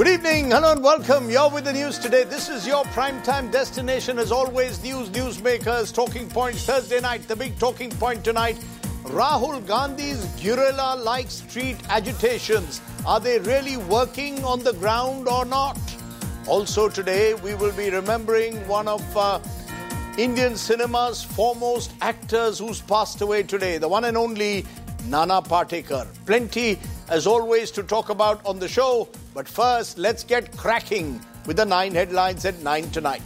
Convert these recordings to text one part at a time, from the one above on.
Good evening, hello and welcome. You're with the news today. This is your primetime destination. As always, newsmakers, talking points Thursday night. The big talking point tonight, Rahul Gandhi's guerrilla-like street agitations. Are they really working on the ground or not? Also today, we will be remembering one of Indian cinema's foremost actors who's passed away today, the one and only Nana Patekar. Plenty, as always, to talk about on the show. But first, let's get cracking with the 9 headlines at 9 tonight.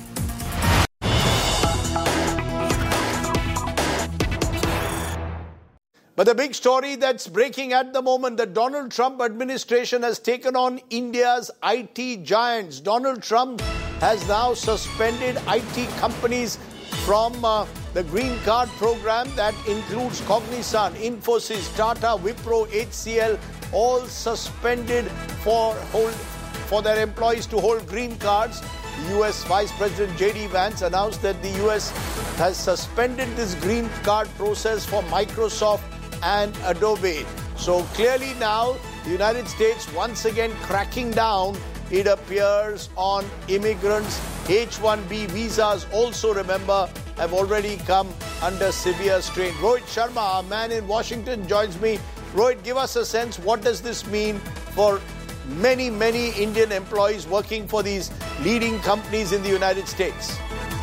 But the big story that's breaking at the moment, the Donald Trump administration has taken on India's IT giants. Donald Trump has now suspended IT companies from the Green Card program that includes Cognizant, Infosys, Tata, Wipro, HCL, all suspended for their employees to hold green cards. The US Vice President J.D. Vance announced that the US has suspended this green card process for Microsoft and Adobe. So clearly now, the United States once again cracking down, it appears, on immigrants. H-1B visas also, remember, have already come under severe strain. Rohit Sharma, our man in Washington, joins me. Rohit, give us a sense, what does this mean for many, many Indian employees working for these leading companies in the United States?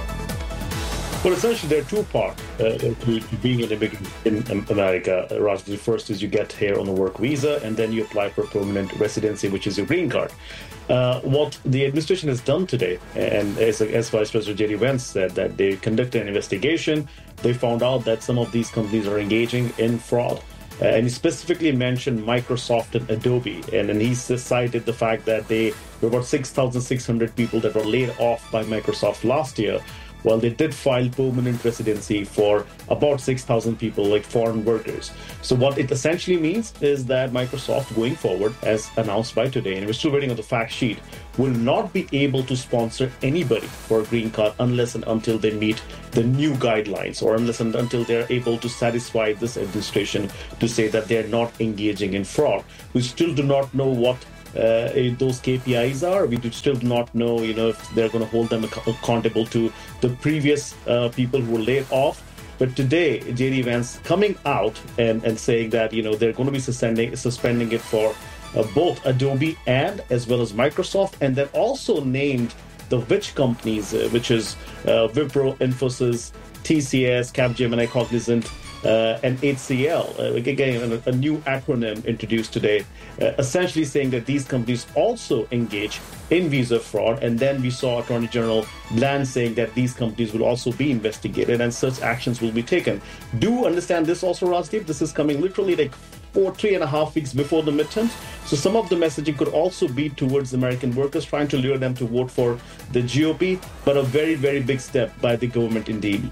Well, essentially, there are two parts to being an immigrant in America. Raj, the first is you get here on a work visa, and then you apply for permanent residency, which is your green card. What the administration has done today, and as Vice President J.D. Vance said, that they conducted an investigation. They found out that some of these companies are engaging in fraud. And he specifically mentioned Microsoft and Adobe. And then he cited the fact that there were about 6,600 people that were laid off by Microsoft last year. Well, they did file permanent residency for about 6,000 people, like foreign workers. So what it essentially means is that Microsoft, going forward, as announced by today, and we're still waiting on the fact sheet, will not be able to sponsor anybody for a green card unless and until they meet the new guidelines, or unless and until they're able to satisfy this administration to say that they're not engaging in fraud. We still do not know what those KPIs are. We still do not know, if they're going to hold them accountable to the previous people who were laid off. But today, J.D. Vance coming out and saying that, they're going to be suspending it for both Adobe and as well as Microsoft, and then also named the which companies, which is Wipro, Infosys, TCS, Capgemini, Cognizant, and HCL, again, a new acronym introduced today, essentially saying that these companies also engage in visa fraud. And then we saw Attorney General Bland saying that these companies will also be investigated and such actions will be taken. Do understand this also, Rajdeep. This is coming literally like 3.5 weeks before the midterms. So some of the messaging could also be towards American workers, trying to lure them to vote for the GOP, but a very, very big step by the government indeed.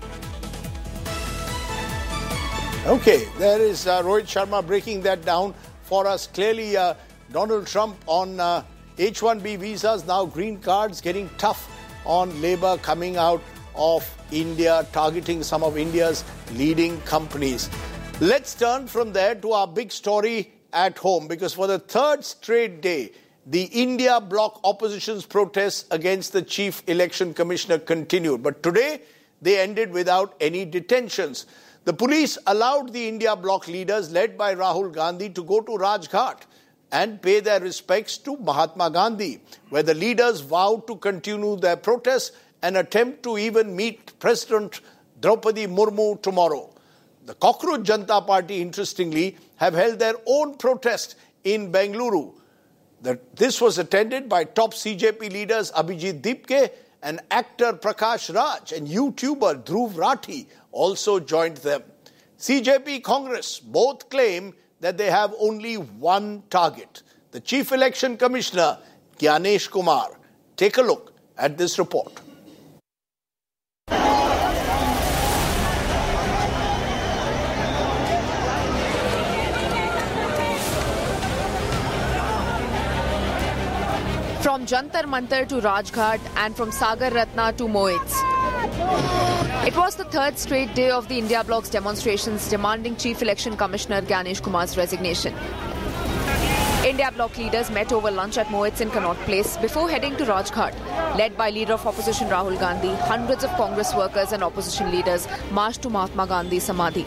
Okay, there is Rohit Sharma breaking that down for us. Clearly, Donald Trump on H-1B visas, now green cards, getting tough on labor coming out of India, targeting some of India's leading companies. Let's turn from there to our big story at home, because for the third straight day, the India bloc opposition's protests against the Chief Election Commissioner continued. But today, they ended without any detentions. The police allowed the India bloc leaders led by Rahul Gandhi to go to Rajghat and pay their respects to Mahatma Gandhi, where the leaders vowed to continue their protests and attempt to even meet President Draupadi Murmu tomorrow. The Cockroach Janata Party, interestingly, have held their own protest in Bengaluru. This was attended by top CJP leaders Abhijit Dipke and actor Prakash Raj, and YouTuber Dhruv Rathi also joined them. CJP Congress both claim that they have only one target, the Chief Election Commissioner, Gyanesh Kumar. Take a look at this report. From Jantar Mantar to Rajghat and from Sagar Ratna to Moitz. It was the third straight day of the India Bloc's demonstrations demanding Chief Election Commissioner Gyanesh Kumar's resignation. India bloc leaders met over lunch at Mohits in Connaught Place before heading to Rajghat. Led by leader of opposition Rahul Gandhi, hundreds of Congress workers and opposition leaders marched to Mahatma Gandhi's Samadhi.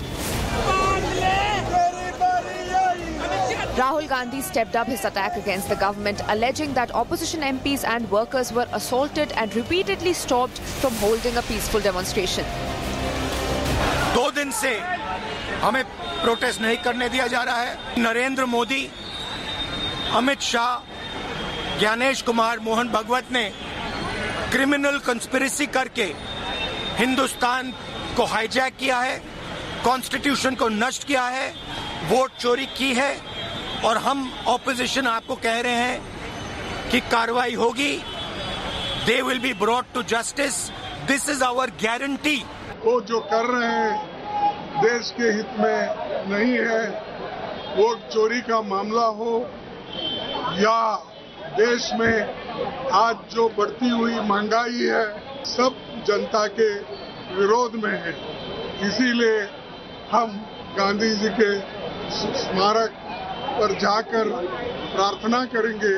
Rahul Gandhi stepped up his attack against the government, alleging that opposition MPs and workers were assaulted and repeatedly stopped from holding a peaceful demonstration. 2 दिन से हमें protest नहीं करने दिया जा रहा है। नरेंद्र मोदी, अमित शाह, ज्ञानेश कुमार, मोहन भगवत ने क्रिमिनल कंस्पिरेसी करके हिंदुस्तान को हाईजैक किया है, कॉन्स्टिट्यूशन को नष्ट किया है, वोट चोरी की है और हम ऑपोजिशन आपको कह रहे हैं कि कार्रवाई होगी। They will be brought to justice. This is our guarantee. वो जो कर रहे हैं देश के हित में नहीं है। वोट चोरी का मामला हो या देश में आज जो बढ़ती हुई महंगाई है, सब जनता के विरोध में है। इसीलिए हम गांधी जी के स्मारक पर जाकर प्रार्थना करेंगे।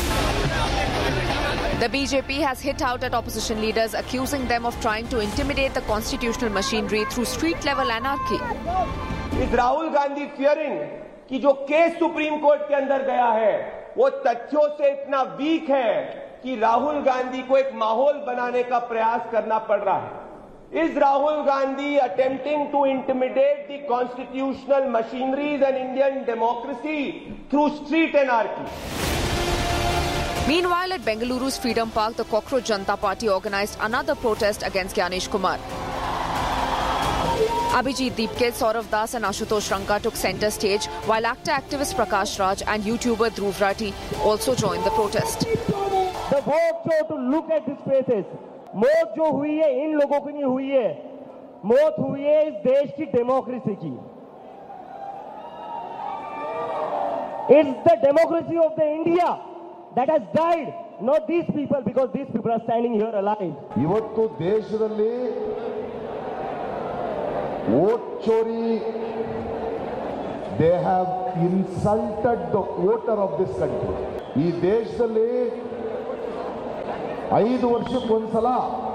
The BJP has hit out at opposition leaders, accusing them of trying to intimidate the constitutional machinery through street-level anarchy. Is Rahul Gandhi fearing कि जो केस सुप्रीम कोर्ट के अंदर गया है वो तथ्यों से इतना वीक है कि राहुल गांधी को एक माहौल बनाने का प्रयास करना पड़ रहा है? Is Rahul Gandhi attempting to intimidate the constitutional machineries and Indian democracy through street anarchy? Meanwhile, at Bengaluru's Freedom Park, the Cockroach Janata Party organized another protest against Gyanesh Kumar. Abhijit Deepke, Saurav Das and Ashutosh Ranka took centre stage, while actor-activist Prakash Raj and YouTuber Dhruv Rathi also joined the protest. The vote to look at these places. मौत जो हुई है इन लोगों की नहीं हुई है, मौत हुई है इस देश की डेमोक्रेसी की। It's the democracy of the India that has died, not these people, because these people are standing here alive. ಇವತ್ತು ದೇಶದಲ್ಲಿ vote Chori, they have insulted the voter of this country. ಈ ದೇಶದಲ್ಲಿ 5 ವರ್ಷಕ್ಕೊಂದ್ಸಲ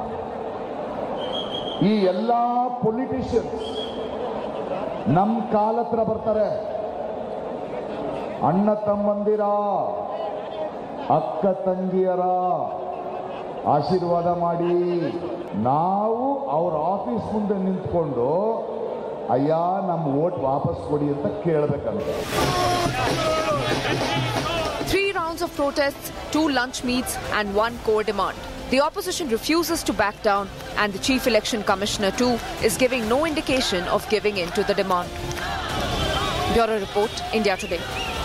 ಈ ಎಲ್ಲ ಪೊಲಿಟಿಷಿಯನ್ಸ್ ನಮ್ಮ ಕಾಲ ಹತ್ರ ಬರ್ತಾರೆ. ಅಣ್ಣ ತಮ್ಮಂದಿರ, ಅಕ್ಕ ತಂಗಿಯರ ಆಶೀರ್ವಾದ ಮಾಡಿ ನಾವು ಅವ್ರ ಆಫೀಸ್ ಮುಂದೆ ನಿಂತ್ಕೊಂಡು ಅಯ್ಯ ನಮ್ಮ ವೋಟ್ ವಾಪಸ್ ಕೊಡಿ ಅಂತ ಕೇಳಬೇಕಂತೆ. 3 rounds of protests, 2 lunch meets and 1 core demand. The opposition refuses to back down and the Chief Election Commissioner too is giving no indication of giving in to the demand. Bureau Report, India Today.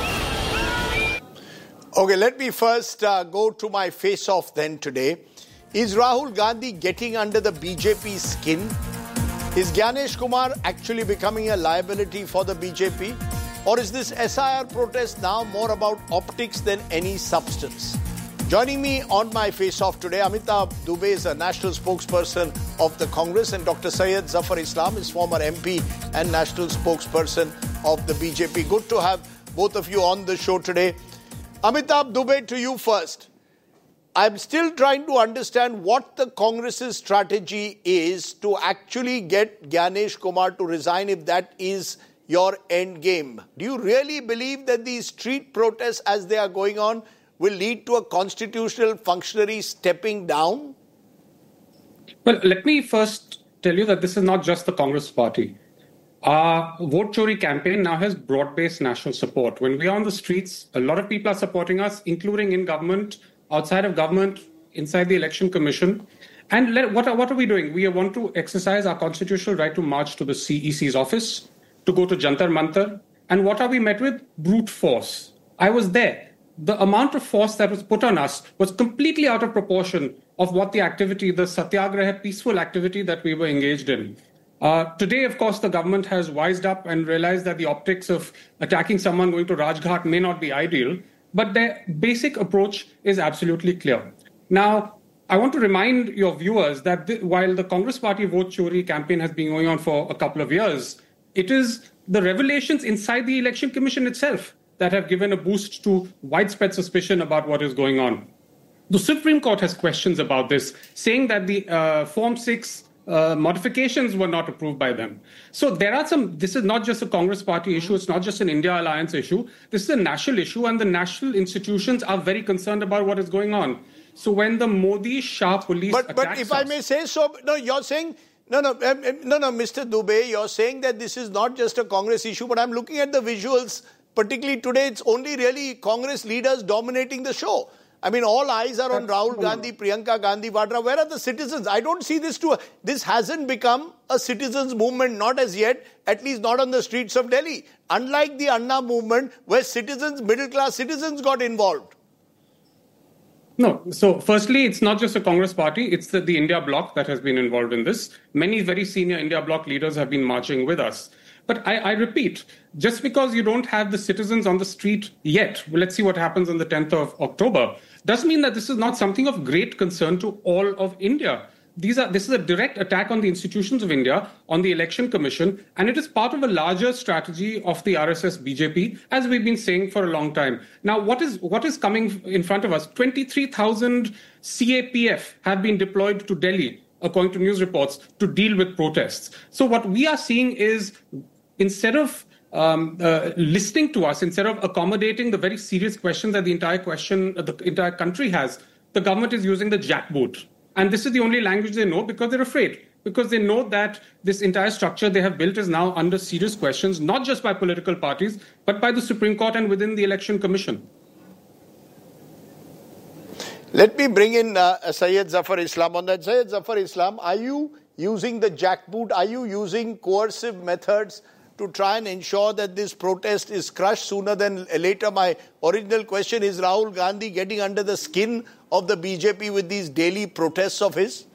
Okay, let me first go to my face-off then today. Is Rahul Gandhi getting under the BJP's skin? Is Gyanesh Kumar actually becoming a liability for the BJP? Or is this SIR protest now more about optics than any substance? Joining me on my face-off today, Amitabh Dubey is a national spokesperson of the Congress, and Dr. Syed Zafar Islam is former MP and national spokesperson of the BJP. Good to have both of you on the show today. Amitabh Dubey, to you first. I'm still trying to understand what the Congress's strategy is to actually get Gyanesh Kumar to resign, if that is your end game. Do you really believe that these street protests as they are going on will lead to a constitutional functionary stepping down? Well, let me first tell you that this is not just the Congress party. Our Vote Chori campaign now has broad-based national support. When we are on the streets, a lot of people are supporting us, including in government, outside of government, inside the Election Commission. And what are we doing? We want to exercise our constitutional right to march to the CEC's office, to go to Jantar Mantar. And what are we met with? Brute force. I was there. The amount of force that was put on us was completely out of proportion of what the activity, the satyagraha, peaceful activity that we were engaged in. Today, of course, the government has wised up and realized that the optics of attacking someone going to Rajghat may not be ideal, but their basic approach is absolutely clear. Now, I want to remind your viewers that while the Congress Party Vote Chori campaign has been going on for a couple of years, it is the revelations inside the Election Commission itself that have given a boost to widespread suspicion about what is going on. The Supreme Court has questions about this, saying that the Form 6 modifications were not approved by them. So this is not just a Congress party issue, it's not just an India alliance issue, this is a national issue, and the national institutions are very concerned about what is going on. So when the Modi-Shah police But if I may say so, no, you're saying, no, Mr. Dubey, you're saying that this is not just a Congress issue, but I'm looking at the visuals, particularly today, it's only really Congress leaders dominating the show. I mean, all eyes are on Rahul Gandhi, Priyanka Gandhi, Vadra. Where are the citizens? I don't see this hasn't become a citizens' movement, not as yet, at least not on the streets of Delhi. Unlike the Anna movement, where citizens, middle-class citizens got involved. No. So firstly, it's not just a Congress party. It's the India bloc that has been involved in this. Many very senior India bloc leaders have been marching with us. But I repeat, just because you don't have the citizens on the street yet, let's see what happens on the 10th of October, doesn't mean that this is not something of great concern to all of India. This is a direct attack on the institutions of India, on the Election Commission, and it is part of a larger strategy of the RSS BJP, as we've been saying for a long time. Now, what is coming in front of us? 23,000 CAPF have been deployed to Delhi, according to news reports, to deal with protests. So what we are seeing is, instead of listening to us, instead of accommodating the very serious questions that the entire country has, the government is using the jackboot. And this is the only language they know because they're afraid. Because they know that this entire structure they have built is now under serious questions, not just by political parties, but by the Supreme Court and within the Election Commission. Let me bring in Syed Zafar Islam on that. Syed Zafar Islam, are you using the jackboot? Are you using coercive methods to try and ensure that this protest is crushed sooner than later? My original question is, Rahul Gandhi getting under the skin of the BJP with these daily protests of his?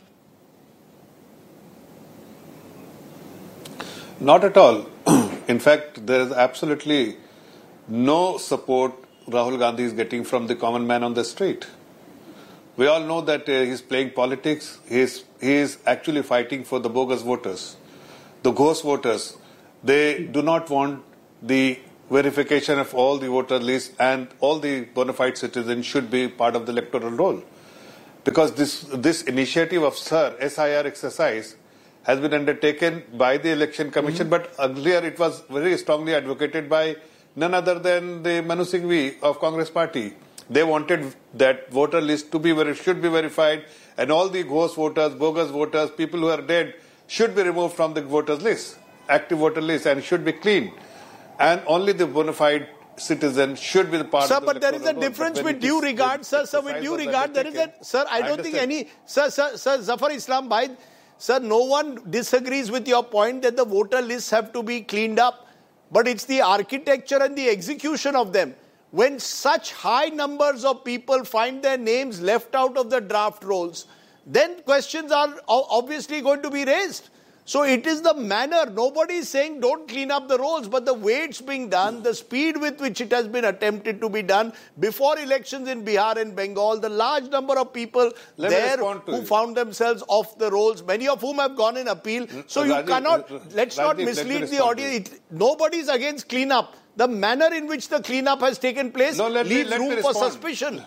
Not at all. In fact, there is absolutely no support Rahul Gandhi is getting from the common man on the street. We all know that he's playing politics. He is actually fighting for the bogus voters, the ghost voters. They do not want the verification of all the voter lists, and all the bona fide citizens should be part of the electoral roll. Because this initiative of SIR exercise has been undertaken by the Election Commission, but earlier it was very strongly advocated by none other than the Manu Singhvi of Congress Party. They wanted that voter list to should be verified, and all the ghost voters, bogus voters, people who are dead should be removed from the voters list, active voter list, and should be clean. And only the bona fide citizen should be the part of the but there is a difference with due regard, sir. Sir, with due regard, there is a... Sir, I don't think any... Sir, Zafar Islam, sir, no one disagrees with your point that the voter lists have to be cleaned up. But it's the architecture and the execution of them. When such high numbers of people find their names left out of the draft rolls, then questions are obviously going to be raised. So it is the manner. Nobody is saying don't clean up the rolls, but the way it's being done, the speed with which it has been attempted to be done before elections in Bihar and Bengal, the large number of people there who found themselves off the rolls, many of whom have gone in appeal. So you cannot, let's not mislead the audience. Nobody is against cleanup. The manner in which the cleanup has taken place leaves room for suspicion.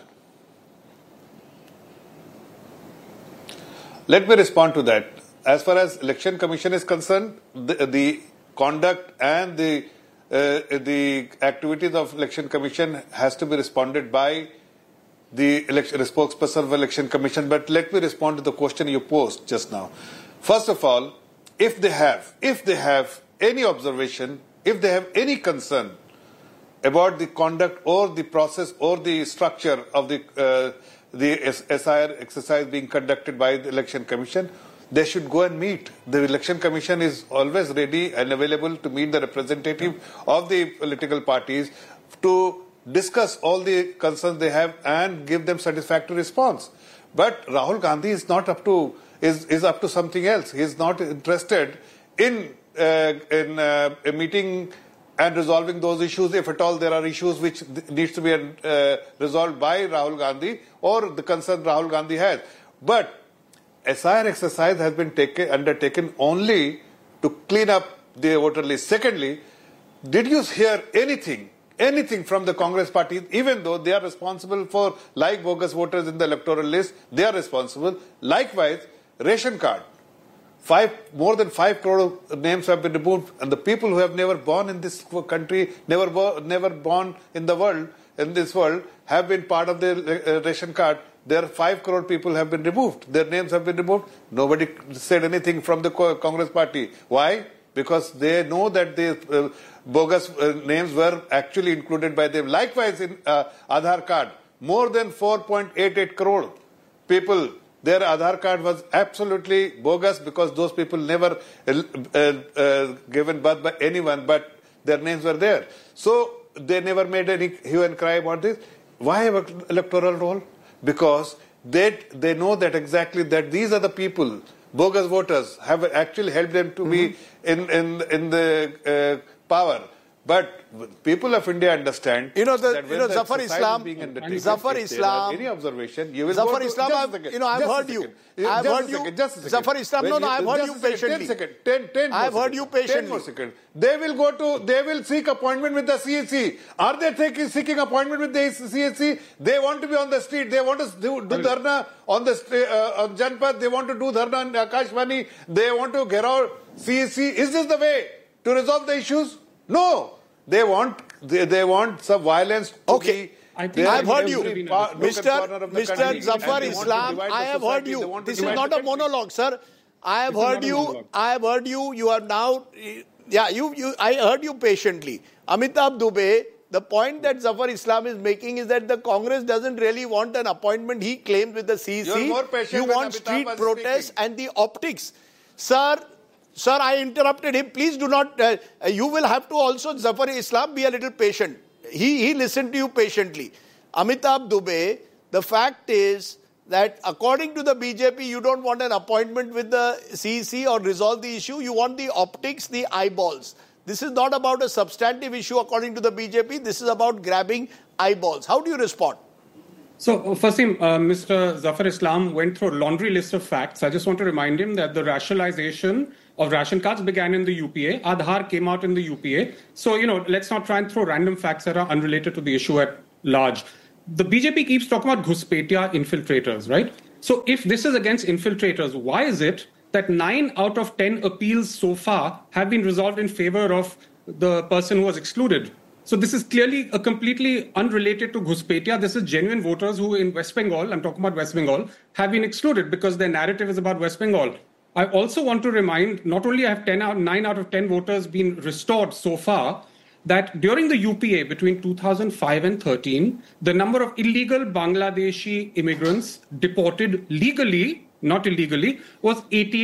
Let me respond to that. As far as Election Commission is concerned, the conduct and the activities of Election Commission has to be responded by the spokesperson of Election Commission. But let me respond to the question you posed just now. First of all, if they have any observation, if they have any concern about the conduct or the process or the structure of the SIR exercise being conducted by the Election Commission, they should go and meet. The Election Commission is always ready and available to meet the representative of the political parties to discuss all the concerns they have and give them satisfactory response. But Rahul Gandhi is not up to something else. He is not interested in a meeting and resolving those issues, if at all there are issues which needs to be resolved by Rahul Gandhi or the concern Rahul Gandhi has. But SIR exercise has been undertaken only to clean up the voter list. Secondly, did you hear anything anything from the Congress party, even though they are responsible for, like bogus voters in the electoral list, they are responsible. Likewise, ration card. More than 5 crore names have been removed, and the people who have never born in this country, never born in the world, in this world, have been part of the ration card. There are 5 crore people have been removed. Their names have been removed. Nobody said anything from the Congress party. Why? Because they know that the bogus names were actually included by them. Likewise, in Aadhaar card, more than 4.88 crore people, their Aadhaar card was absolutely bogus because those people never given birth by anyone, but their names were there. So they never made any hue and cry about this. Why have an electoral roll? Because they know that exactly that these are the people, bogus voters, have actually helped them to be in the power. But people of India understand that when Zafar Islam, Zafar Islam, any observation, you will Zafar go to, Islam, I've heard you. I've heard you. Zafar Islam, no, I've heard you patiently. 10 I've heard you patiently. 10 more seconds. They will seek appointment with the CSC. Are they seeking appointment with the CSC? They want to be on the street. They want to do dharna on the on Janpath. They want to do dharna on Akashvani. They want to get out CSC. Is this the way to resolve the issues? No. They want some violence to be. I've heard you. Mr. Zafar Islam, I have heard you. This is not a monologue, sir. I have heard you. I have heard you. You are now... Yeah, I heard you patiently. Amitabh Dubey, the point that Zafar Islam is making is that the Congress doesn't really want an appointment, he claims, with the CEC. You want street protests and the optics. Sir, I interrupted him. Please do not... you will have to also, Zafar Islam, be a little patient. He listened to you patiently. Amitabh Dubey, the fact is that according to the BJP, you don't want an appointment with the CEC or resolve the issue. You want the optics, the eyeballs. This is not about a substantive issue according to the BJP. This is about grabbing eyeballs. How do you respond? So, firstly, Mr. Zafar Islam went through a laundry list of facts. I just want to remind him that the rationalization of ration cards began in the UPA. Aadhaar came out in the UPA. So, let's not try and throw random facts that are unrelated to the issue at large. The BJP keeps talking about Ghuspetia infiltrators, right? So if this is against infiltrators, why is it that 9 out of 10 appeals so far have been resolved in favor of the person who was excluded? So this is clearly a completely unrelated to Ghuspetia. This is genuine voters who in West Bengal, I'm talking about West Bengal, have been excluded because their narrative is about West Bengal. I also want to remind, not only have 9 out of 10 voters been restored so far, that during the UPA between 2005 and 13, the number of illegal Bangladeshi immigrants deported legally, not illegally, was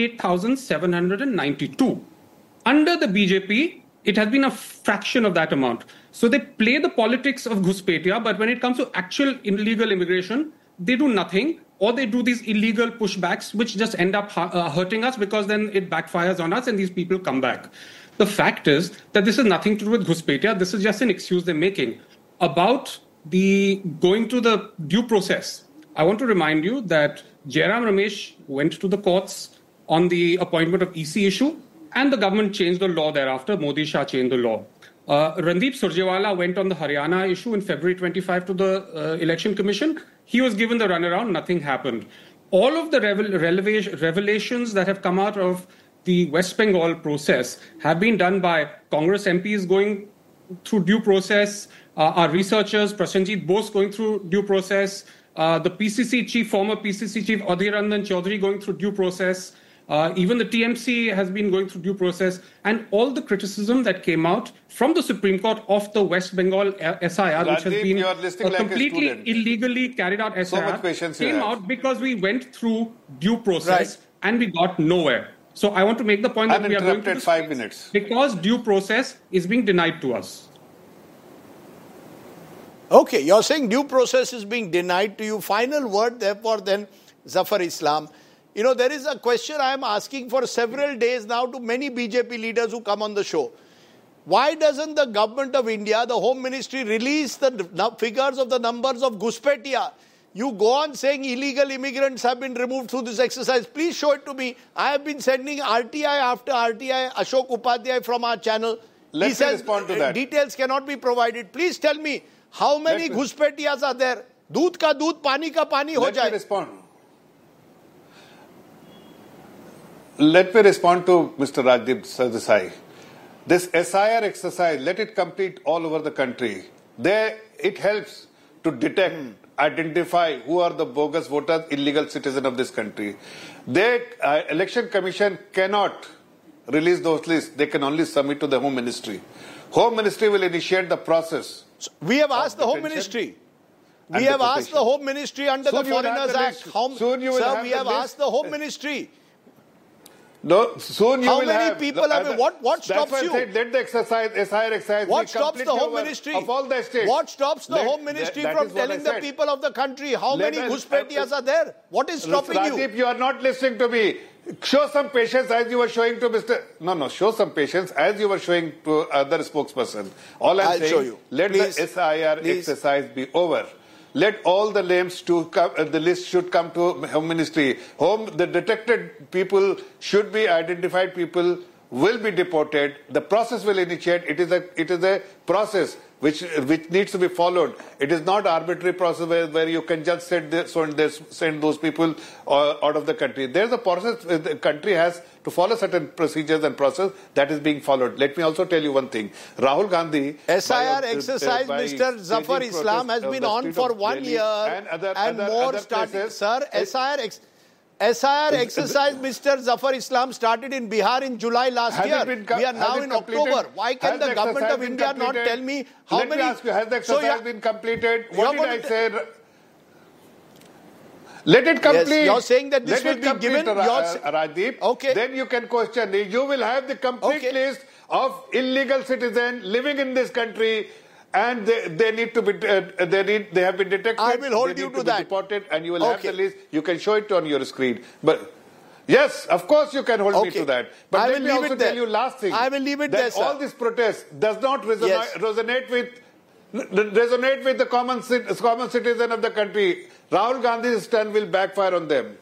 88,792. Under the BJP, it has been a fraction of that amount. So they play the politics of Ghuspetia, but when it comes to actual illegal immigration, they do nothing, or they do these illegal pushbacks, which just end up hurting us because then it backfires on us and these people come back. The fact is that this has nothing to do with Ghuspetia. This is just an excuse they're making. About the going to the due process, I want to remind you that Jairam Ramesh went to the courts on the appointment of EC issue, and the government changed the law thereafter. Modi Shah changed the law. Randeep Surjewala went on the Haryana issue in February 25 to the Election Commission. He was given the runaround. Nothing happened. All of the revelations that have come out of the West Bengal process have been done by Congress MPs going through due process, our researchers, Prasenjit Bose going through due process, the PCC chief, former PCC chief Adhir Ranjan Chaudhary going through due process, even the TMC has been going through due process, and all the criticism that came out from the Supreme Court of the West Bengal SIR, which has been completely illegally carried out SIR, came out because we went through due process and we got nowhere. So I want to make the point that we are going to 5 minutes because due process is being denied to us. Okay, you're saying due process is being denied to you. Final word, therefore, then, Zafar Islam. There is a question I am asking for several days now to many BJP leaders who come on the show. Why doesn't the government of India, the Home Ministry, release the figures of the numbers of Ghuspetia? You go on saying illegal immigrants have been removed through this exercise. Please show it to me. I have been sending RTI after RTI, Ashok Upadhyay from our channel. Let me respond to that. Details cannot be provided. Please tell me how many घुसपैठियास are there? दूध का दूध, पानी का पानी हो जाए. Let me respond. Let me respond to Mr. Rajdeep Sardesai. This SIR exercise, let it complete all over the country. It helps to detect, identify who are the bogus voters, illegal citizens of this country. Election Commission cannot release those lists. They can only submit to the Home Ministry. Home Ministry will initiate the process. So we have asked the Home Ministry. We have asked the Home Ministry under the Foreigners Act. We have asked the Home Ministry. No, soon you How will many have. people have? What stops you? Let the exercise, SIR exercise. What stops the Home Ministry? Of all the states. What stops the Home Ministry from telling the people of the country how many घुसपैठियास are there? What is stopping you? Rajdeep, you are not listening to me. Show some patience as you were showing to Mr. No, show some patience as you were showing to other spokesperson. All I'll saying, show you. Let the SIR exercise be over. Let all the names to come, the list should come to Home Ministry. The detected people should be identified. People will be deported. The process will initiate. It is a process which needs to be followed. It is not arbitrary process where you can just send those people out of the country. There's a process. The country has to follow certain procedures and process that is being followed. Let me also tell you one thing. Rahul Gandhi... SIR exercise, Mr. Zafar Islam, has been on for 1 year and more starting. Sir, SIR exercise, Mr. Zafar Islam, started in Bihar in July last year. We are now in October. Why can the government of India not tell me how many... Let me ask you, has the exercise been completed? What did I say? Let it complete. Yes, you're saying that this will be given. Rajdeep. Okay. Then you can question. You will have the complete list of illegal citizens living in this country, and they need to be. They have been detected. I will hold you to that. Deported, and you will have the list. You can show it on your screen. But yes, of course you can hold me to that. But let me also tell you last thing. I will leave it there, sir. All this protest does not resonate with the common citizen of the country. Rahul Gandhi's stand will backfire on them.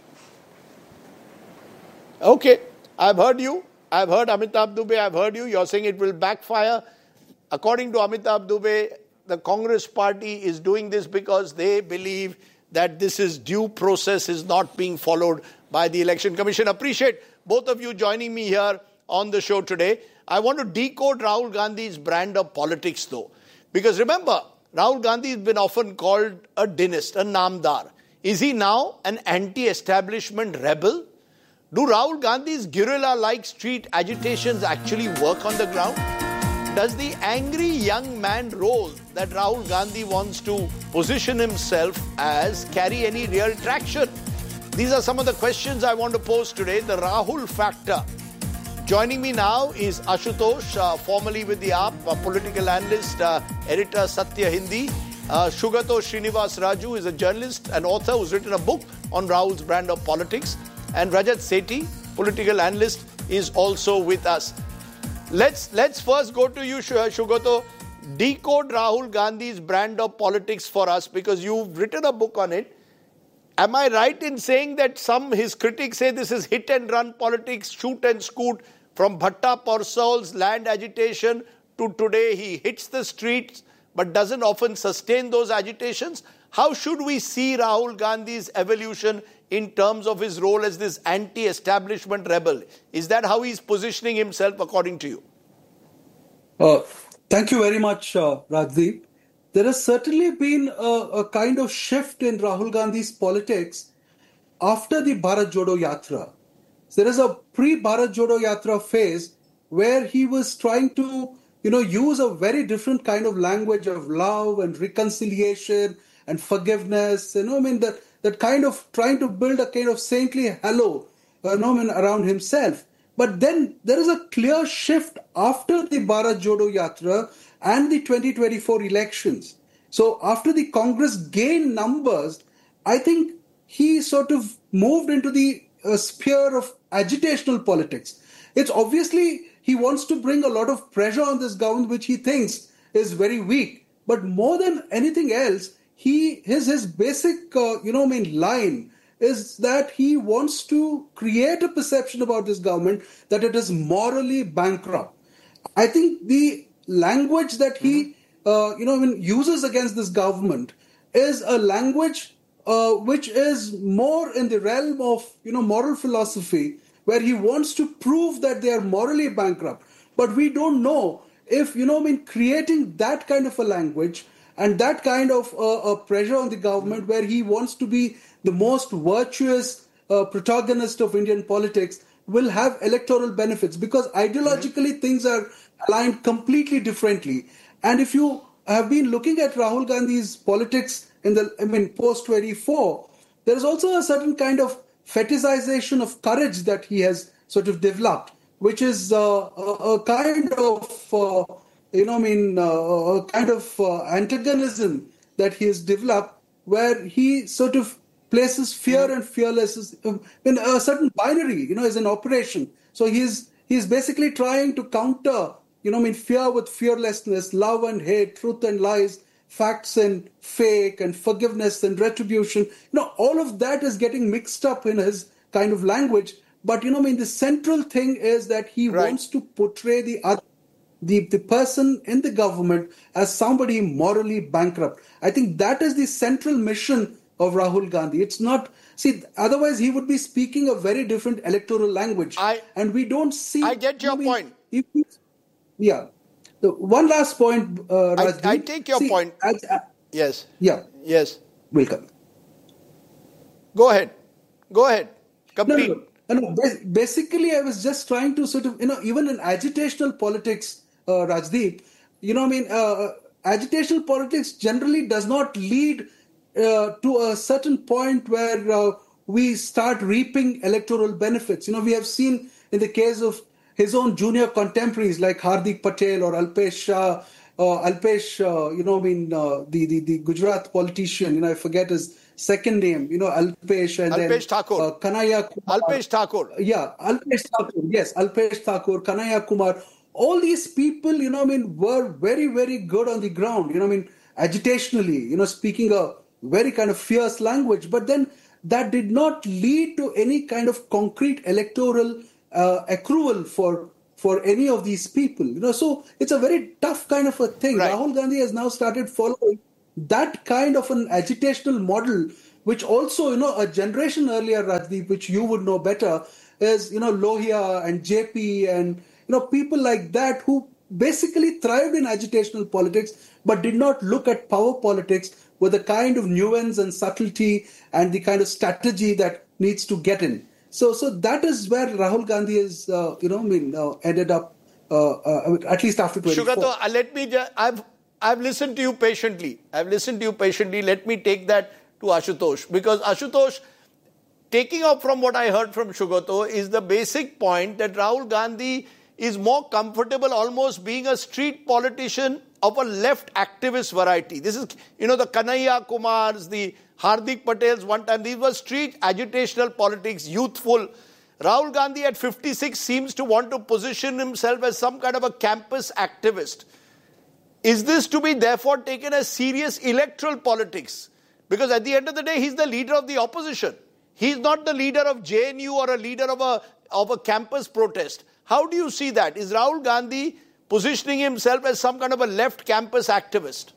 Okay, I've heard you. I've heard Amitabh Dubey. I've heard you. You're saying it will backfire. According to Amitabh Dubey, the Congress party is doing this because they believe that this is due process is not being followed by the Election Commission. Appreciate both of you joining me here on the show today. I want to decode Rahul Gandhi's brand of politics though. Because remember, Rahul Gandhi has been often called a dynast, a namdar. Is he now an anti-establishment rebel? Do Rahul Gandhi's guerrilla-like street agitations actually work on the ground? Does the angry young man role that Rahul Gandhi wants to position himself as carry any real traction? These are some of the questions I want to pose today. The Rahul factor. Joining me now is Ashutosh, formerly with the AAP, a political analyst, editor Satya Hindi. Shugato Srinivas Raju is a journalist and author who's written a book on Rahul's brand of politics. And Rajat Sethi, political analyst, is also with us. Let's first go to you, Shugato. Decode Rahul Gandhi's brand of politics for us because you've written a book on it. Am I right in saying that his critics say this is hit and run politics, shoot and scoot, from Bhatta Parsol's land agitation to today he hits the streets but doesn't often sustain those agitations? How should we see Rahul Gandhi's evolution in terms of his role as this anti-establishment rebel? Is that how he's positioning himself according to you? Thank you very much, Rajdeep. There has certainly been a kind of shift in Rahul Gandhi's politics after the Bharat Jodo Yatra. So there is a pre-Bharat Jodo Yatra phase where he was trying to, use a very different kind of language of love and reconciliation and forgiveness. That kind of trying to build a kind of saintly halo, around himself. But then there is a clear shift after the Bharat Jodo Yatra and the 2024 elections. So after the Congress gained numbers, I think he sort of moved into the sphere of agitational politics. It's obviously he wants to bring a lot of pressure on this government, which he thinks is very weak. But more than anything else, his basic line is that he wants to create a perception about this government that it is morally bankrupt. I think the language that he uses against this government is a language which is more in the realm of moral philosophy, where he wants to prove that they are morally bankrupt. But we don't know if creating that kind of a language and that kind of pressure on the government, where he wants to be the most virtuous protagonist of Indian politics, will have electoral benefits, because ideologically things are aligned completely differently. And if you have been looking at Rahul Gandhi's politics in the post-24, there is also a certain kind of fetishization of courage that he has sort of developed, which is a kind of antagonism that he has developed, where he sort of places fear and fearlessness in a certain binary, is an operation. So he's basically trying to counter, fear with fearlessness, love and hate, truth and lies, facts and fake, and forgiveness and retribution. All of that is getting mixed up in his kind of language. But, the central thing is that he wants to portray the person in the government as somebody morally bankrupt. I think that is the central mission of Rahul Gandhi. It's not, otherwise he would be speaking a very different electoral language. And we don't see... I get your point. Yeah. One last point, Rajdeep. I take your point. Yes. Yeah. Yes. Welcome. Go ahead. Complete. No. Basically, I was just trying to sort of, even in agitational politics, Rajdeep, agitational politics generally does not lead to a certain point where we start reaping electoral benefits. We have seen in the case of his own junior contemporaries like Hardik Patel or Alpesh Shah, the Gujarat politician, I forget his second name, Alpesh, and Alpesh Thakur. Kanhaiya Kumar. Alpesh Thakur. Yeah, Alpesh Thakur. Yes, Alpesh Thakur, Kanhaiya Kumar. All these people, were very, very good on the ground, agitationally, speaking a very kind of fierce language. But then that did not lead to any kind of concrete electoral accrual for any of these people. So it's a very tough kind of a thing. Right. Rahul Gandhi has now started following that kind of an agitational model, which also, a generation earlier, Rajdeep, which you would know better, is, Lohia and JP and, people like that who basically thrived in agitational politics, but did not look at power politics with the kind of nuance and subtlety and the kind of strategy that needs to get in. So that is where Rahul Gandhi is, ended up, at least after 24. Sugato, let me just, I've listened to you patiently. Let me take that to Ashutosh. Because Ashutosh, taking up from what I heard from Sugato, is the basic point that Rahul Gandhi is more comfortable almost being a street politician of a left activist variety. This is, the Kanhaiya Kumars, the Hardik Patels one time. These were street agitational politics, youthful. Rahul Gandhi at 56 seems to want to position himself as some kind of a campus activist. Is this to be therefore taken as serious electoral politics? Because at the end of the day, he's the leader of the opposition. He's not the leader of JNU or a leader of a campus protest. How do you see that? Is Rahul Gandhi positioning himself as some kind of a left campus activist?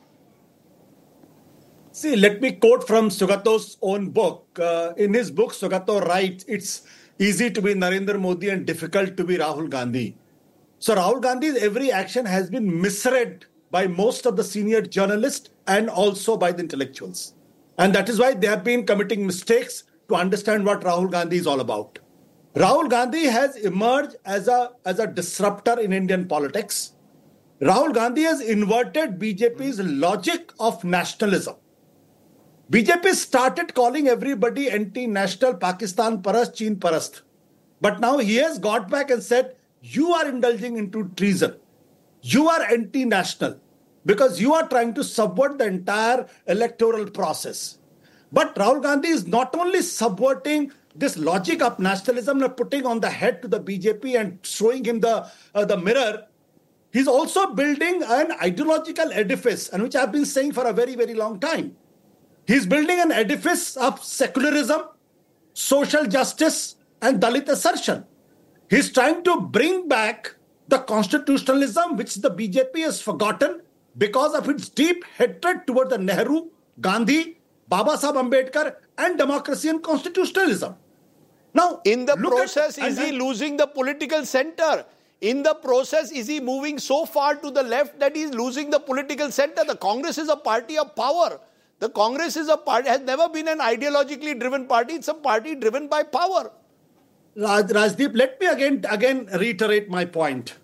See, let me quote from Sugato's own book. In his book, Sugato writes, it's easy to be Narendra Modi and difficult to be Rahul Gandhi. So Rahul Gandhi's every action has been misread by most of the senior journalists and also by the intellectuals. And that is why they have been committing mistakes to understand what Rahul Gandhi is all about. Rahul Gandhi has emerged as a disruptor in Indian politics. Rahul Gandhi has inverted BJP's logic of nationalism. BJP started calling everybody anti-national, Pakistan Parast, Chin Parast. But now he has got back and said, you are indulging into treason. You are anti-national because you are trying to subvert the entire electoral process. But Rahul Gandhi is not only subverting this logic of nationalism and putting on the head to the BJP and showing him the mirror, he's also building an ideological edifice, and which I've been saying for a very, very long time. He's building an edifice of secularism, social justice, and Dalit assertion. He's trying to bring back the constitutionalism which the BJP has forgotten because of its deep hatred toward the Nehru, Gandhi, Baba Saheb Ambedkar and democracy and constitutionalism. Now, in the process, is he losing the political center? In the process, is he moving so far to the left that he's losing the political center? The Congress is a party of power. The Congress is a party, has never been an ideologically driven party. It's a party driven by power. Rajdeep, let me again reiterate my point.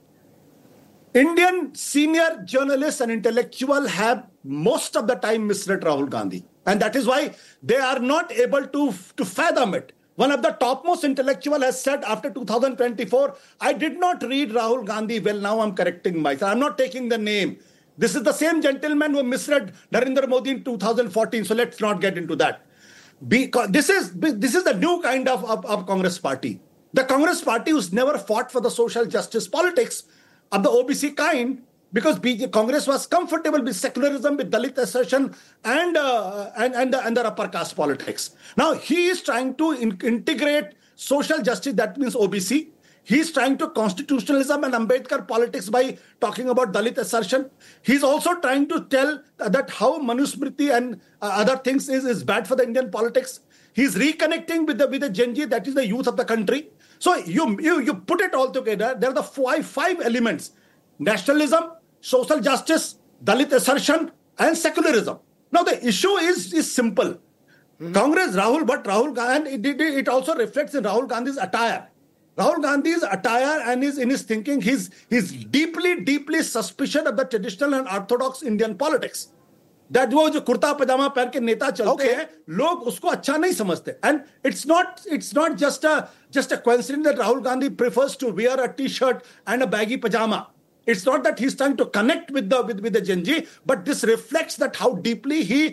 Indian senior journalists and intellectuals have most of the time misread Rahul Gandhi. And that is why they are not able to fathom it. One of the topmost intellectuals has said after 2024, I did not read Rahul Gandhi well. Now I'm correcting myself. I'm not taking the name. This is the same gentleman who misread Narendra Modi in 2014. So let's not get into that. Because this is the new kind of Congress party. The Congress party who's never fought for the social justice politics of the OBC kind, because Congress was comfortable with secularism, with Dalit assertion and the upper caste politics. Now he is trying to integrate social justice, that means OBC. He's trying to constitutionalism and Ambedkar politics by talking about Dalit assertion. He's also trying to tell that how Manusmriti and other things is bad for the Indian politics. He's reconnecting with the Gen Z, that is the youth of the country. So you put it all together, there are the five elements: nationalism, social justice, Dalit assertion, and secularism. Now the issue is simple. Congress, Rahul Gandhi, and it also reflects in Rahul Gandhi's attire. Rahul Gandhi's attire and in his thinking, he's deeply suspicious of the traditional and orthodox Indian politics. That वो जो कुर्ता पजामा पहन के नेता चलते हैं, लोग उसको अच्छा नहीं समझते. And it's not just a coincidence that Rahul Gandhi prefers to wear a t-shirt and a baggy pajama. It's not that he's trying to connect with the Gen Z, but this reflects that how deeply he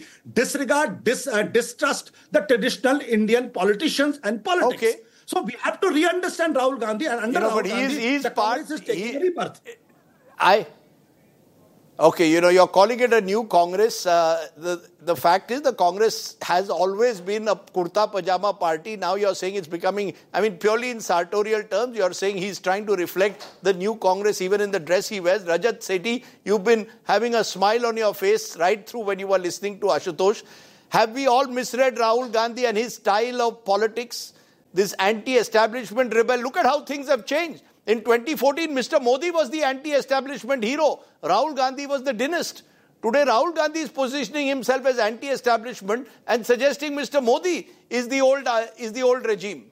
distrust the traditional Indian politicians and politics. Okay. So we have to re-understand Rahul Gandhi, and under Rahul Gandhi, the Congress is taking a rebirth. Okay, you're calling it a new Congress. The fact is the Congress has always been a kurta pajama party. Now you're saying it's becoming, purely in sartorial terms, you're saying he's trying to reflect the new Congress even in the dress he wears. Rajat Sethi, you've been having a smile on your face right through when you were listening to Ashutosh. Have we all misread Rahul Gandhi and his style of politics? This anti-establishment rebel. Look at how things have changed. In 2014, Mr. Modi was the anti-establishment hero. Rahul Gandhi was the dynast. Today, Rahul Gandhi is positioning himself as anti-establishment and suggesting Mr. Modi is the old regime.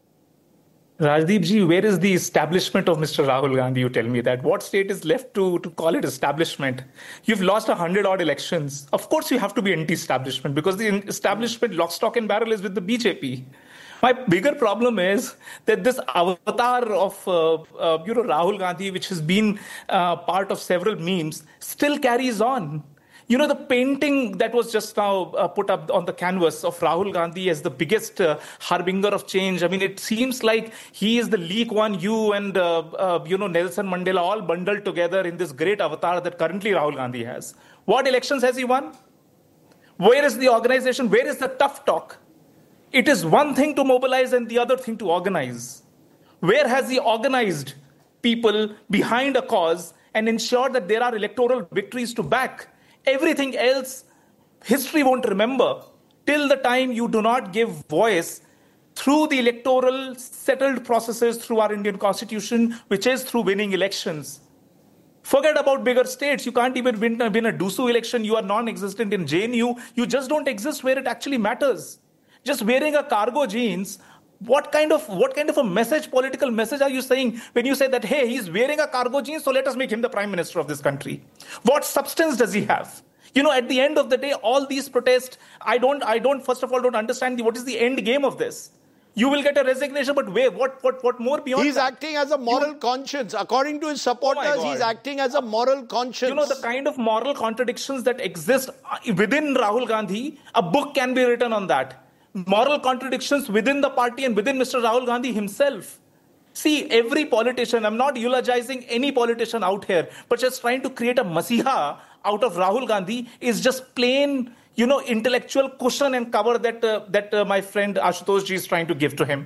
Rajdeep ji, where is the establishment of Mr. Rahul Gandhi? You tell me that. What state is left to call it establishment? You've lost 100-odd elections. Of course, you have to be anti-establishment because the establishment lock, stock and barrel is with the BJP. My bigger problem is that this avatar of Rahul Gandhi, which has been part of several memes, still carries on. The painting that was just now put up on the canvas of Rahul Gandhi as the biggest harbinger of change. It seems like he is the Lee Kuan Yew and Nelson Mandela all bundled together in this great avatar that currently Rahul Gandhi has. What elections has he won? Where is the organization? Where is the tough talk? It is one thing to mobilize and the other thing to organize. Where has he organized people behind a cause and ensured that there are electoral victories to back? Everything else, history won't remember till the time you do not give voice through the electoral settled processes through our Indian Constitution, which is through winning elections. Forget about bigger states. You can't even win a DUSU election. You are non-existent in JNU. You just don't exist where it actually matters. Just wearing a cargo jeans, what kind of a political message are you saying when you say that, hey, he's wearing a cargo jeans, so let us make him the prime minister of this country? What substance does he have? At the end of the day, all these protests, I don't first of all, don't understand what is the end game of this. You will get a resignation, but wait, what more beyond He's that? acting as a moral conscience. According to his supporters, he's acting as a moral conscience. The kind of moral contradictions that exist within Rahul Gandhi, a book can be written on that. Moral contradictions within the party and within Mr. Rahul Gandhi himself. See, every politician, I'm not eulogizing any politician out here, but just trying to create a masiha out of Rahul Gandhi is just plain, intellectual cushion and cover that my friend Ashutosh ji is trying to give to him.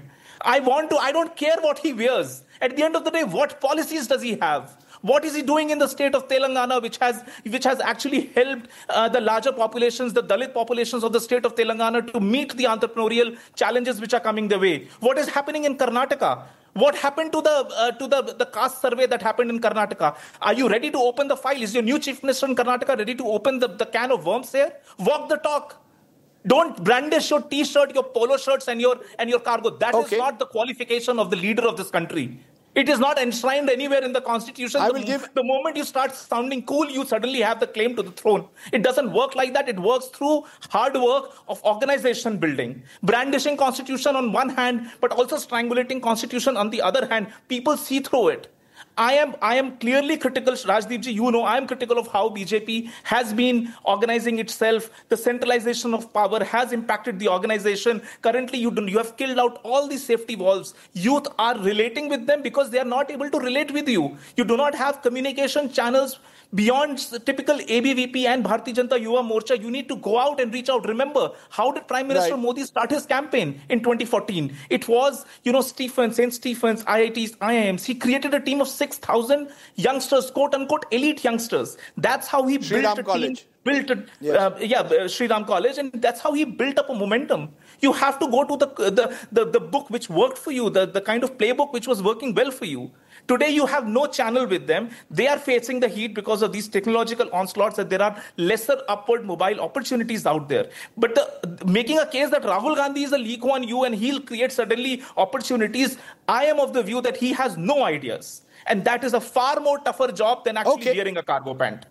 I don't care what he wears. At the end of the day, what policies does he have? What is he doing in the state of Telangana, which has actually helped the larger populations, the Dalit populations of the state of Telangana to meet the entrepreneurial challenges which are coming their way? What is happening in Karnataka? What happened to the caste survey that happened in Karnataka? Are you ready to open the file? Is your new chief minister in Karnataka ready to open the can of worms here? Walk the talk. Don't brandish your t-shirt, your polo shirts and your cargo. That is not the qualification of the leader of this country. It is not enshrined anywhere in the constitution. The moment you start sounding cool, you suddenly have the claim to the throne. It doesn't work like that. It works through hard work of organization building. Brandishing constitution on one hand, but also strangulating constitution on the other hand. People see through it. I am clearly critical, Rajdeepji, I am critical of how BJP has been organizing itself. The centralization of power has impacted the organization. Currently, you have killed out all these safety valves. Youth are relating with them because they are not able to relate with you. You do not have communication channels beyond the typical ABVP and Bharatiya Janata Yuva Morcha. You need to go out and reach out. Remember, how did Prime Minister Modi start his campaign in 2014? It was, St. Stephens, IITs, IIMs. He created a team of 6,000 youngsters, quote-unquote elite youngsters. That's how he built a team. Shriram College, and that's how he built up a momentum. You have to go to the book which worked for you, the kind of playbook which was working well for you. Today, you have no channel with them. They are facing the heat because of these technological onslaughts, that there are lesser upward mobile opportunities out there. But making a case that Rahul Gandhi is a leak on you and he'll create suddenly opportunities, I am of the view that he has no ideas. And that is a far more tougher job than actually wearing a cargo pant.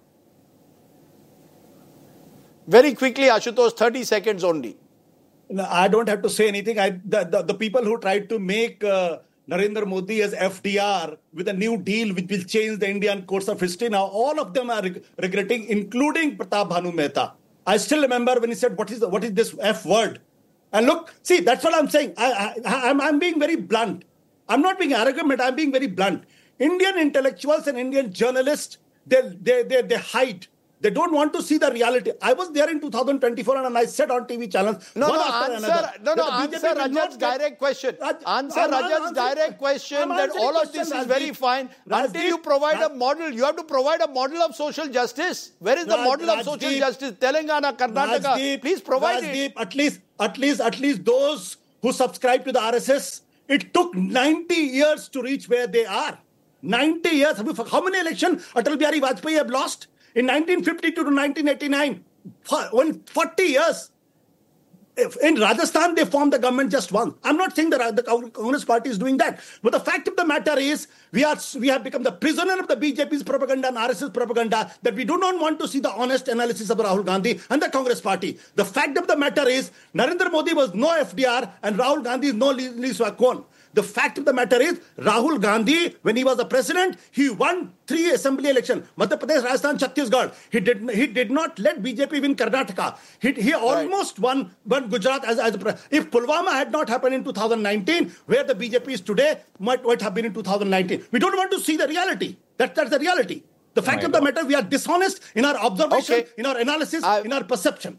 Very quickly, Ashutosh, 30 seconds only. No, I don't have to say anything. The people who tried to make Narendra Modi as FDR with a new deal which will change the Indian course of history, now all of them are regretting, including Pratap Bhanu Mehta. I still remember when he said, what is this F word? And look, see, that's what I'm saying. I'm being very blunt. I'm not being arrogant, but I'm being very blunt. Indian intellectuals and Indian journalists, they hide. They don't want to see the reality. I was there in 2024 and I said on TV channels. Answer Rajat's direct question. Answer Rajat's direct question that all of this is very fine until you provide a model. You have to provide a model of social justice. Where is the model of social justice? Telangana, Karnataka. Please provide it. At least those who subscribe to the RSS, it took 90 years to reach where they are. 90 years. How many elections Atal Bihari Vajpayee have lost? In 1952 to 1989, 40 years. In Rajasthan, they formed the government just once. I'm not saying that the Congress party is doing that. But the fact of the matter is, we have become the prisoner of the BJP's propaganda and RSS propaganda, that we do not want to see the honest analysis of Rahul Gandhi and the Congress party. The fact of the matter is, Narendra Modi was no FDR and Rahul Gandhi is no Lee Swak-Kwon. The fact of the matter is, Rahul Gandhi, when he was the president, he won 3 assembly elections. Madhya Pradesh, Rajasthan, Chhattisgarh. He did not let BJP win Karnataka. He almost won Gujarat as a president. If Pulwama had not happened in 2019, where the BJP is today, might have been in 2019. We don't want to see the reality. That's the reality. The fact of the matter, we are dishonest in our observation, in our analysis, in our perception.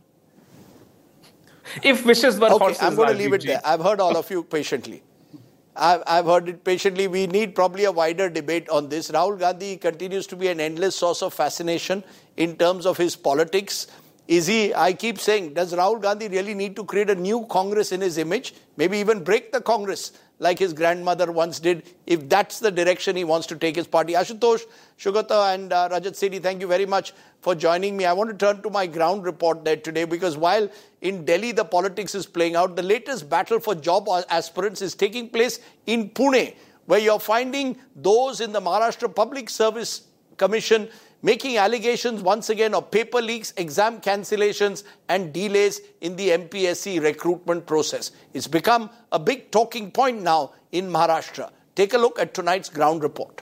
If wishes were horses, I'm going to leave it there. I've heard all of you patiently. I've heard it patiently. We need probably a wider debate on this. Rahul Gandhi continues to be an endless source of fascination in terms of his politics. I keep saying, does Rahul Gandhi really need to create a new Congress in his image? Maybe even break the Congress like his grandmother once did, if that's the direction he wants to take his party. Ashutosh, Sugata and Rajat Sethi, thank you very much for joining me. I want to turn to my ground report there today, because while in Delhi the politics is playing out, the latest battle for job aspirants is taking place in Pune, where you're finding those in the Maharashtra Public Service Commission making allegations once again of paper leaks, exam cancellations and delays in the MPSC recruitment process. It's become a big talking point now in Maharashtra. Take a look at tonight's ground report.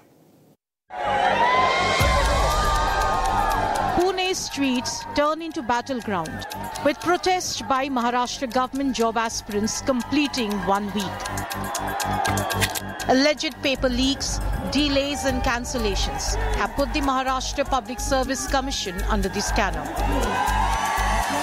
Pune's streets turn into battleground, with protests by Maharashtra government job aspirants completing 1 week. Alleged paper leaks, delays and cancellations have put the Maharashtra Public Service Commission under the scanner.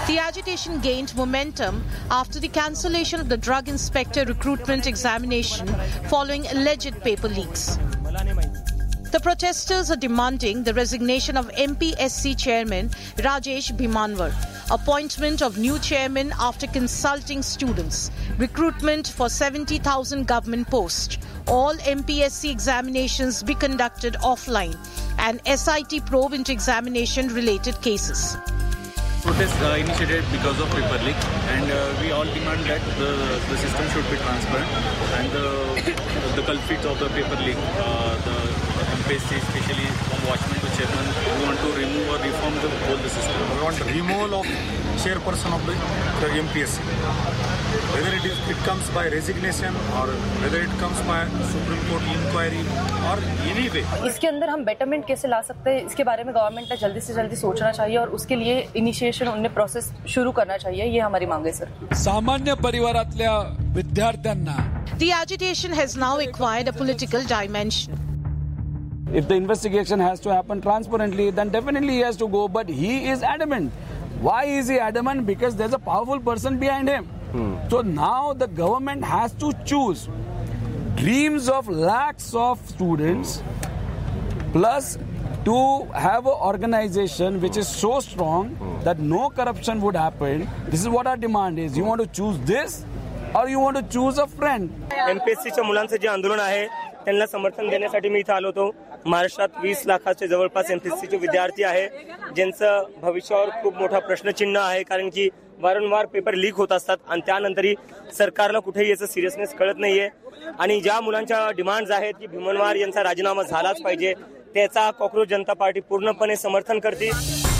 The agitation gained momentum after the cancellation of the drug inspector recruitment examination following alleged paper leaks. The protesters are demanding the resignation of MPSC chairman Rajesh Bhimanwar, appointment of new chairman after consulting students, recruitment for 70,000 government posts, all MPSC examinations be conducted offline, and SIT probe into examination-related cases. Protest initiated because of paper leak, and we all demand that the system should be transparent, and the culprits of the paper leak, the MPSC, especially from watchman to chairman, we want to remove or reform the whole system. We want removal of chairperson of the MPSC. Whether it comes by resignation or whether it comes by Supreme Court inquiry or any way. इसके अंदर हम betterment कैसे ला सकते हैं, इसके बारे में government ने जल्दी से जल्दी सोचना चाहिए और उसके लिए इनिशिएशन उन्हें प्रोसेस शुरू करना चाहिए, ये हमारी मांग है सर. सामान्य परिवारातल्या विद्यार्थ्यांना. The agitation has now acquired a political dimension. If the investigation has to happen transparently, then definitely he has to go, but he is adamant. Why is he adamant? Because there's a powerful person behind him. So now the government has to choose dreams of lakhs of students plus to have an organization which is so strong that no corruption would happen. This is what our demand is. You want to choose this or you want to choose a friend? MPSCच्या मुलांचं जे आंदोलन आहे त्यांना समर्थन देण्यासाठी मी इथे आलो होतो. महाराष्ट्रात 20 लाखाचे जवळपास MPSCचे विद्यार्थी आहे ज्यांचं भविष्यावर खूप मोठा प्रश्नचिन्ह आहे, कारण की वारंवार पेपर लीक होत असतात आणि त्यानंतरही सरकारला कुठेही याचं सिरियसनेस कळत नाहीये. आणि ज्या मुलांच्या डिमांड्स आहेत की भीमनवार यांचा राजीनामा झालाच पाहिजे, त्याचा कॉकरोच जनता पार्टी पूर्णपणे समर्थन करते.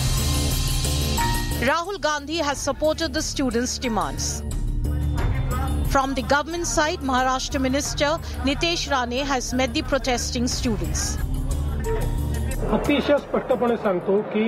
Rahul Gandhi has supported the students' demands. From the government side, Maharashtra Minister Nitesh Rane has met the protesting students. अतिशय स्पष्टपणे सांगतो की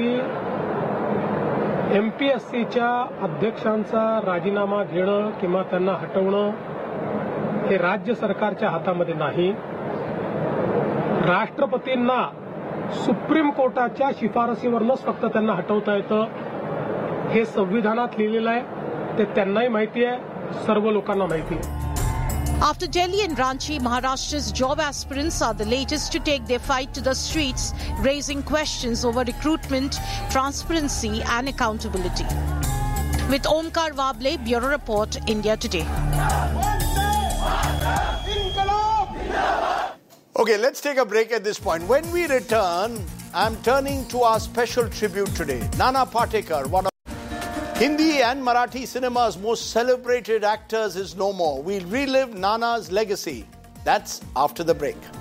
MPSCच्या अध्यक्षांचा राजीनामा घेणं किंवा त्यांना हटवणं हे राज्य सरकारच्या हातामध्ये नाही. राष्ट्रपतींना सुप्रीम कोर्टाच्या शिफारसीवरूनच फक्त त्यांना हटवता येतं. हे संविधानात लिहिलेलं आहे, ते त्यांनाही माहिती आहे, सर्व लोकांना माहिती आहे. After Delhi and Ranchi, Maharashtra's job aspirants are the latest to take their fight to the streets, raising questions over recruitment, transparency and accountability. With Omkar Wable, Bureau Report, India Today. Okay, let's take a break at this point. When we return, I'm turning to our special tribute today. Nana Patekar, one of Hindi and Marathi cinema's most celebrated actors, is no more. We'll relive Nana's legacy. That's after the break.